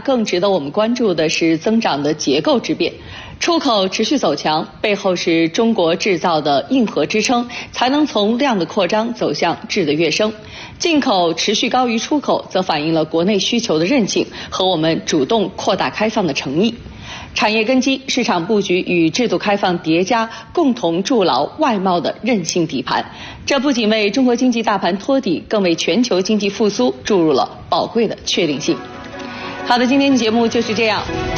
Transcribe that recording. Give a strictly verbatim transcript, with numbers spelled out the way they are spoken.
更值得我们关注的是增长的结构之变。出口持续走强，背后是中国制造的硬核支撑，才能从量的扩张走向质的跃升。进口持续高于出口，则反映了国内需求的韧性和我们主动扩大开放的诚意。产业根基、市场布局与制度开放叠加，共同筑牢外贸的韧性底盘。这不仅为中国经济大盘托底，更为全球经济复苏注入了宝贵的确定性。好的，今天的节目就是这样。